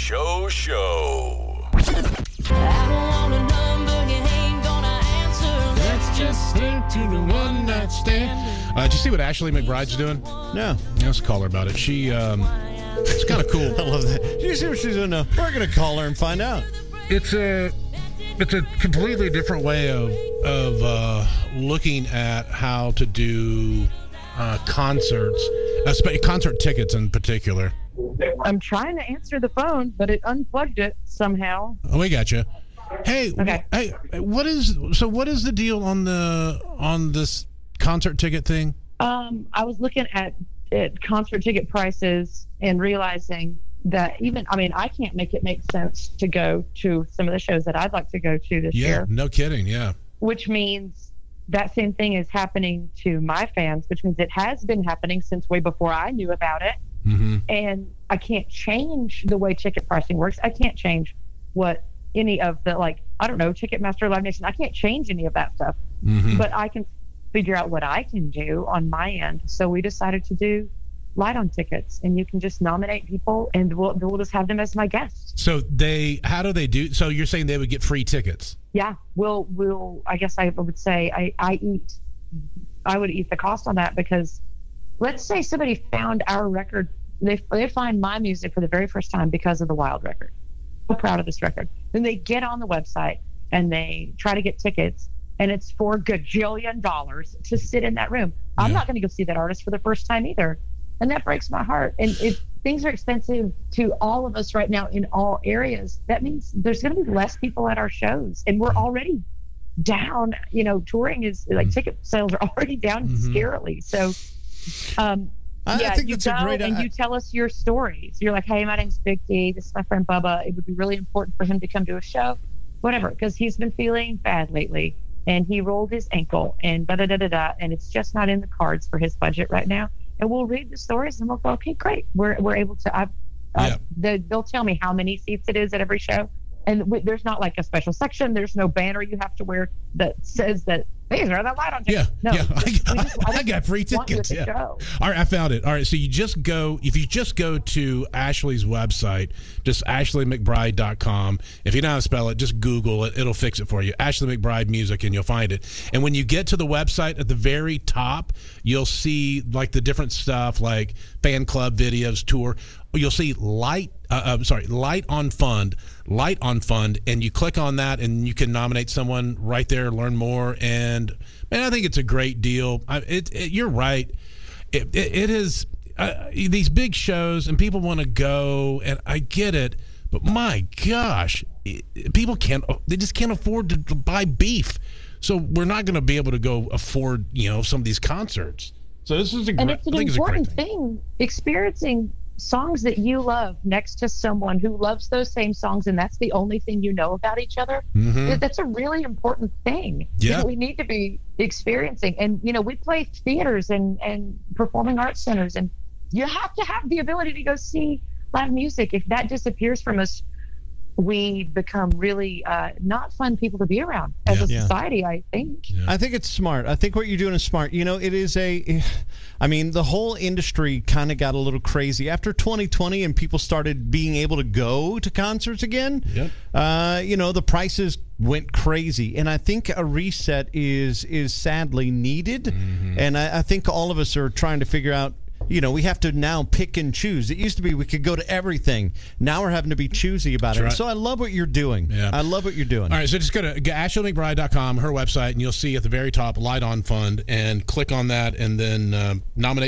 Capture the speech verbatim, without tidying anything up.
Show Show. I don't want a number you ain't gonna answer. Let's just stick to the one night stand. Uh, did you see what Ashley McBride's doing? No. Yeah, let's call her about it. She, um, it's kind of cool. I love that. Did you see what she's doing now? We're going to call her and find out. It's a, it's a completely different way of of uh, looking at how to do uh, concerts, uh, concert tickets in particular. I'm trying to answer the phone, but it unplugged it somehow. Oh, we got you. Hey, Okay. hey, what is so? What is the deal on the on this concert ticket thing? Um, I was looking at, at concert ticket prices and realizing that even, I mean, I can't make it make sense to go to some of the shows that I'd like to go to this Yeah, year, no kidding. Yeah, which means that same thing is happening to my fans, which means it has been happening since way before I knew about it. mm-hmm. And I can't change the way ticket pricing works. I can't change what any of the, like, I don't know, Ticketmaster, Live Nation, I can't change any of that stuff, Mm-hmm. but I can figure out what I can do on my end. So we decided to do Light on Tickets, and you can just nominate people and we'll, we'll just have them as my guests. So they, how do they do? So you're saying they would get free tickets? Yeah, we'll, we'll, I guess I would say I, I eat, I would eat the cost on that, because let's say somebody found our record, they, they find my music for the very first time because of the Wild record. So proud of this record. Then they get on the website and they try to get tickets, and it's four gajillion dollars to sit in that room. I'm Yeah. not going to go see that artist for the first time either. And that breaks my heart. And if things are expensive to all of us right now in all areas, that means there's going to be less people at our shows. And we're already down, you know, touring is like ticket sales are already down Mhm. scarily. So, um, I, yeah, I think you that's go a great and I- you tell us your stories. You're like, hey, my name's Big D. This is my friend Bubba. It would be really important for him to come to a show, whatever, because he's been feeling bad lately. And he rolled his ankle and da da da da da, and it's just not in the cards for his budget right now. And we'll read the stories and we'll go, okay, great. We're we're able to. I've, uh, Yeah. they, they'll tell me how many seats it is at every show, and w- there's not like a special section. There's no banner you have to wear that says that these are the Light on Yeah, tickets. No, yeah. we I, just- we I, just- I I just got free want you at tickets. the Yeah. show. All right, I found it. All right, so you just go, if you just go to Ashley's website, just ashley mcbride dot com. If you know how to spell it, just Google it. It'll fix it for you. Ashley McBride Music, and you'll find it. And when you get to the website, at the very top, you'll see like the different stuff, like fan club videos, tour. You'll see light, uh, uh, sorry, light on fund, light on fund, and you click on that, and you can nominate someone right there, learn more, and man, I think it's a great deal. I, it, it, you're right. It, it, it is uh, these big shows, and people want to go, and I get it, but my gosh, it, people can't. They just can't afford to, to buy beef, so we're not going to be able to go afford, you know, some of these concerts. So this is a And great, it's I an think it's a great important thing. thing, experiencing songs that you love next to someone who loves those same songs, and that's the only thing you know about each other. Mhm. That- That's a really important thing Yeah. that we need to be experiencing. And, you know, we play theaters and, and performing arts centers, and you have to have the ability to go see live music. If that disappears from us, we become really uh, not fun people to be around as a Yeah. society, I think. I think it's smart. I think what you're doing is smart. You know, it is a, I mean, the whole industry kind of got a little crazy after twenty twenty, and people started being able to go to concerts again. Yep. Uh, you know, the prices went crazy, and I think a reset is is sadly needed. Mm-hmm. And I, I think all of us are trying to figure out. You know, we have to now pick and choose. It used to be we could go to everything. Now we're having to be choosy about That's it. right. So I love what you're doing. Yeah. I love what you're doing. All right, so just go to ashley mcbride dot com, her website, and you'll see at the very top Light on Fund, and click on that, and then uh, nominate